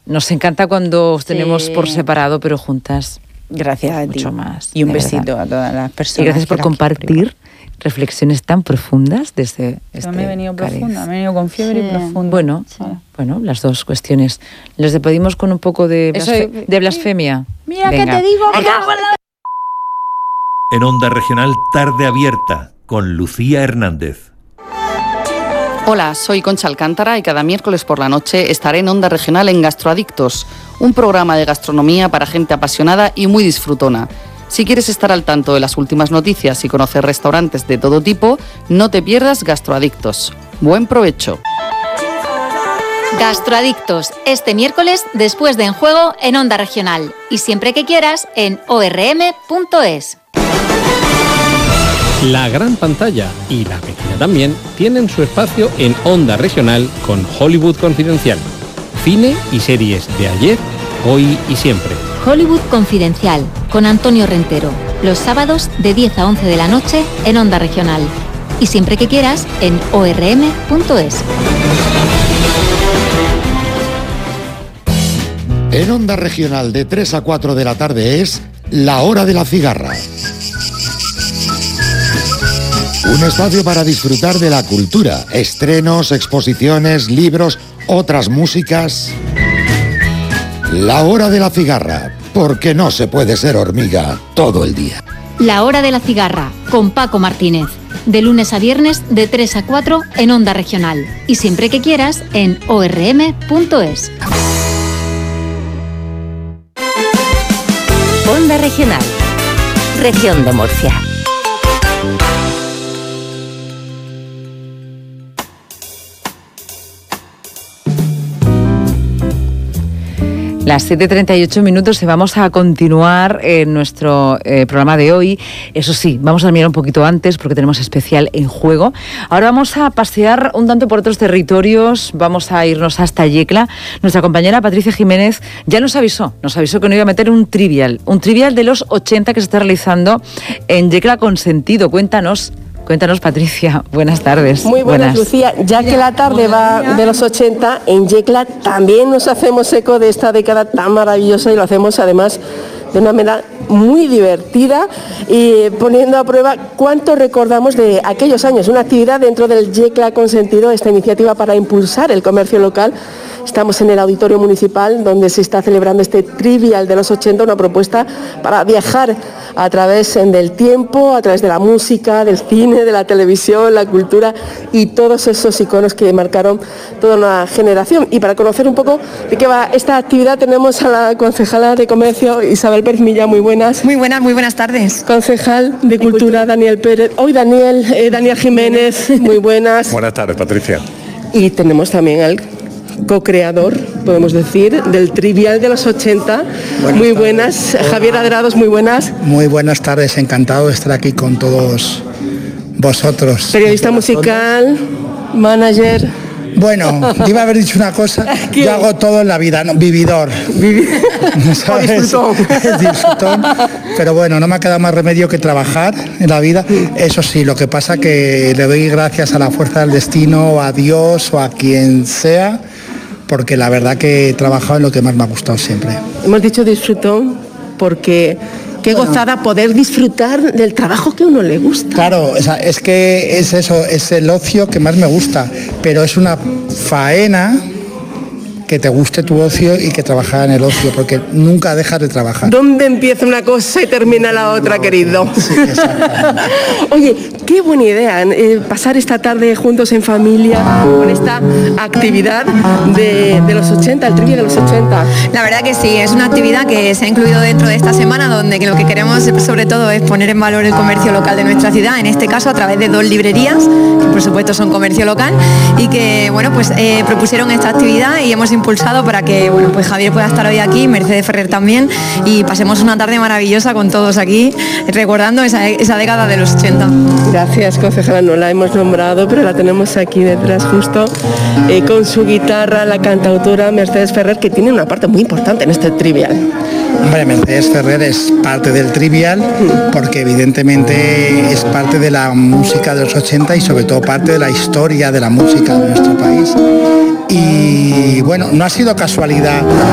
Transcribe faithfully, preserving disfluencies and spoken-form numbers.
Nos encanta cuando os Sí. tenemos por separado, pero juntas. Gracias a ti. Mucho más. Y un de besito verdad. a todas las personas. Y gracias por que las quiero compartir reflexiones tan profundas desde este Me he venido Cádiz. profunda, me he venido con fiebre Sí. y profunda. Bueno, Sí. bueno, las dos cuestiones. Les despedimos con un poco de, Eso- blasfe- de blasfemia. Mira Venga. que te digo, me cago en la- En Onda Regional Tarde Abierta con Lucía Hernández. Hola, soy Concha Alcántara y cada miércoles por la noche estaré en Onda Regional en Gastroadictos, un programa de gastronomía para gente apasionada y muy disfrutona. Si quieres estar al tanto de las últimas noticias y conocer restaurantes de todo tipo, no te pierdas Gastroadictos. Buen provecho. Gastroadictos, este miércoles después de En Juego en Onda Regional y siempre que quieras en o r m punto es. La gran pantalla y la pequeña también tienen su espacio en Onda Regional con Hollywood Confidencial. Cine y series de ayer, hoy y siempre. Hollywood Confidencial con Antonio Rentero, los sábados de diez a once de la noche en Onda Regional y siempre que quieras en o r m punto es. En Onda Regional de tres a cuatro de la tarde es La Hora de la Cigarra. Un espacio para disfrutar de la cultura, estrenos, exposiciones, libros, otras músicas. La Hora de la Cigarra, porque no se puede ser hormiga todo el día. La Hora de la Cigarra con Paco Martínez, de lunes a viernes de tres a cuatro en Onda Regional y siempre que quieras en o r m punto es. Onda Regional, Región de Murcia. Las siete y treinta y ocho minutos y vamos a continuar en nuestro eh, programa de hoy. Eso sí, vamos a mirar un poquito antes porque tenemos especial En Juego. Ahora vamos a pasear un tanto por otros territorios, vamos a irnos hasta Yecla. Nuestra compañera Patricia Jiménez ya nos avisó, nos avisó que no iba a meter un trivial, un trivial de los ochenta que se está realizando en Yecla Consentido. Cuéntanos. Cuéntanos, Patricia. Buenas tardes. Muy buenas, Lucía. Ya que la tarde va de los ochenta, en Yecla también nos hacemos eco de esta década tan maravillosa y lo hacemos además de una manera muy divertida y poniendo a prueba cuánto recordamos de aquellos años. Una actividad dentro del Yecla Consentido, esta iniciativa para impulsar el comercio local. Estamos en el Auditorio Municipal donde se está celebrando este Trivial de los ochenta, una propuesta para viajar a través del tiempo, a través de la música, del cine, de la televisión, la cultura y todos esos iconos que marcaron toda una generación. Y para conocer un poco de qué va esta actividad tenemos a la concejala de Comercio, Isabel Pérez Millán. Muy buenas. Muy buenas, muy buenas tardes. Concejal de Cultura, Daniel Pérez. Hoy Daniel, eh, Daniel Jiménez. Muy buenas. Buenas tardes, Patricia. Y tenemos también al co-creador, podemos decir, del Trivial de los ochenta. Buenas muy buenas. Tardes. Javier Adrados, muy buenas. Muy buenas tardes, encantado de estar aquí con todos vosotros. Periodista musical, manager. Bueno, iba a haber dicho una cosa, ¿qué? Yo hago todo en la vida, ¿no? Vividor. Vivi... ¿Sabes? Disfrutón. Disfrutón. Pero bueno, no me ha quedado más remedio que trabajar en la vida. Eso sí, lo que pasa que le doy gracias a la fuerza del destino, a Dios o a quien sea, porque la verdad que he trabajado en lo que más me ha gustado siempre. Hemos dicho disfrutón porque qué bueno, gozada poder disfrutar del trabajo que a uno le gusta. Claro, o sea, es que es eso, es el ocio que más me gusta, pero es una faena que te guste tu ocio y que trabajar en el ocio, porque nunca dejas de trabajar. ¿Dónde empieza una cosa y termina la otra, no, querido? Sí, Oye, qué buena idea, eh, pasar esta tarde juntos en familia con esta actividad de, de los ochenta, el Trivial de los ochenta. La verdad que sí, es una actividad que se ha incluido dentro de esta semana, donde que lo que queremos sobre todo es poner en valor el comercio local de nuestra ciudad, en este caso a través de dos librerías, que por supuesto son comercio local, y que bueno, pues eh, propusieron esta actividad y hemos impulsado para que bueno, pues Javier pueda estar hoy aquí, Mercedes Ferrer también, y pasemos una tarde maravillosa con todos aquí, recordando esa, esa década de los ochenta. Gracias, concejala, no la hemos nombrado, pero la tenemos aquí detrás justo, eh, con su guitarra, la cantautora Mercedes Ferrer, que tiene una parte muy importante en este Trivial. Hombre, Mercedes Ferrer es parte del Trivial, porque evidentemente es parte de la música de los ochenta y sobre todo parte de la historia de la música de nuestro país. Y bueno, no ha sido casualidad